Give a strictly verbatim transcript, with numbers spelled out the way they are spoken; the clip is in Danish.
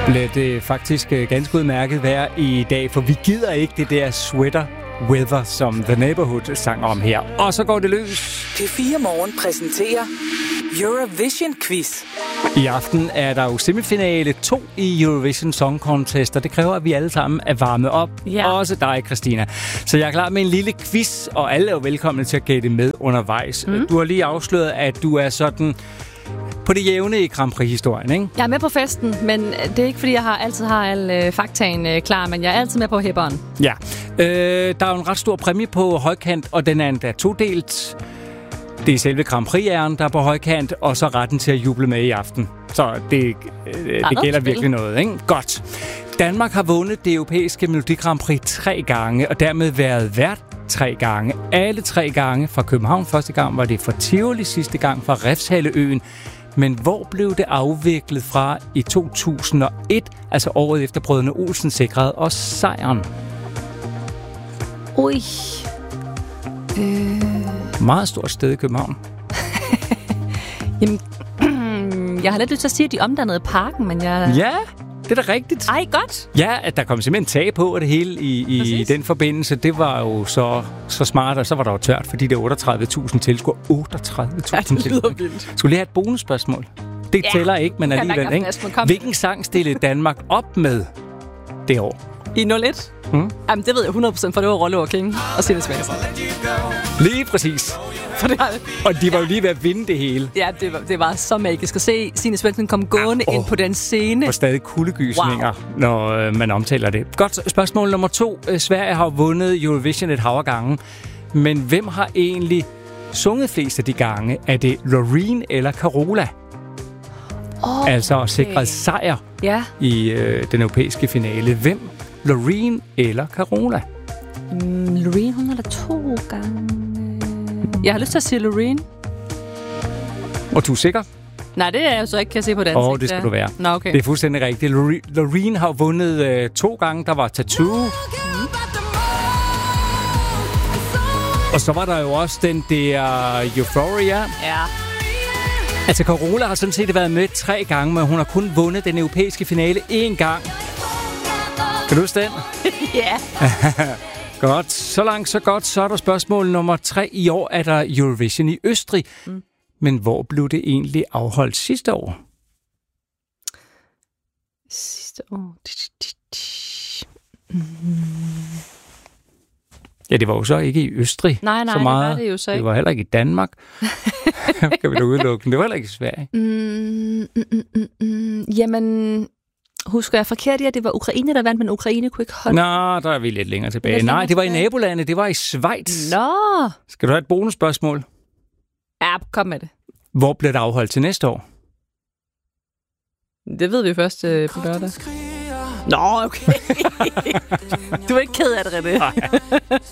Bliver det faktisk ganske udmærket vejr i dag, for vi gider ikke det der sweater weather, som The Neighborhood sang om her. Og så går det løs. P fire Morgen præsenterer Eurovision Quiz. I aften er der jo semifinale to i Eurovision Song Contest, og det kræver, at vi alle sammen er varmet op. Ja. Også dig, Christina. Så jeg er klar med en lille quiz, og alle er jo velkomne til at gætte med undervejs. Mm. Du har lige afsløret, at du er sådan på det jævne i Grand Prix-historien, ikke? Jeg er med på festen, men det er ikke, fordi jeg har, altid har alle øh, faktaen øh, klar, men jeg er altid med på hæpperen. Ja. Øh, der er jo en ret stor præmie på højkant, og den er endda todelt. Det er selve Grand Prix-æren, der er på højkant, og så retten til at juble med i aften. Så det, øh, det gælder virkelig noget, ikke? Godt. Danmark har vundet det europæiske Melodi Grand Prix tre gange, og dermed været vært tre gange. Alle tre gange fra København. Første gang var det fra Tivoli, sidste gang fra Refshaleøen. Men hvor blev det afviklet fra i to tusind og et, altså året efter Brødrene Olsen sikrede os sejren? Ui. Øh... Meget stort sted i København. Jamen, jeg har lidt lyst til at sige, at de omdannede parken, men jeg... Ja, det er da rigtigt. Ej, godt. Ja, at der kom simpelthen tag på det hele i, i den forbindelse. Det var jo så, så smart, og så var der jo tørt, fordi det er otteogtredive tusind tilskuere. otteogtredive tusind ja, det lyder vildt. Skulle lige have et bonusspørgsmål? Det ja, tæller ikke, men alligevel, ikke? Hvilken sang stillede Danmark op med det år? I nul et? Hmm? Jamen, det ved jeg hundrede procent, for det var Rolle og King og Signe Svendsen. Lige præcis. For det og de var jo lige ved at vinde det hele. Ja, det var, det var så magisk at se Signe Svendsen komme gående ja, oh, ind på den scene. Og stadig kuldegysninger, wow. når øh, man omtaler det. Godt, spørgsmål nummer to. Sverige har vundet Eurovision et hav af gange. Men hvem har egentlig sunget flest af de gange? Er det Loreen eller Carola? Oh, altså okay. sikret sejr ja. i øh, den europæiske finale. Hvem? Loreen eller Carola? Mm, Loreen, hun har da to gange. Jeg har lyst til at sige Loreen. Og du er sikker? Nej, det er jeg så ikke, kan jeg se på den. Åh, oh, det skal du være. Nå, okay. Det er fuldstændig rigtigt. Loreen har vundet øh, to gange. Der var Tattoo. Mm. Og så var der jo også den der Euphoria. Ja. Altså, Carola har sådan set været med tre gange, men hun har kun vundet den europæiske finale én gang. Kan du huske den? Ja. Godt. Så langt, så godt. Så er der spørgsmål nummer tre. I år er der Eurovision i Østrig. Mm. Men hvor blev det egentlig afholdt sidste år? Sidste år? Mm. Ja, det var jo så ikke i Østrig. Nej, nej, så meget. det var det jo så ikke. Det var heller ikke i Danmark. Kan vi da udelukke. Det var heller ikke i Sverige. Mm, mm, mm, mm. Jamen... Husker jeg forkert i, at det var Ukraine, der vandt, men Ukraine kunne ikke holde... Nå, der er vi lidt længere tilbage. Lidt Nej, længere det var tilbage. I nabolandet. Det var i Schweiz. Nå! Skal du have et bonusspørgsmål? Ja, kom med det. Hvor bliver det afholdt til næste år? Det ved vi først øh, på lørdag. Nå, okay. Du er ikke ked af det, René.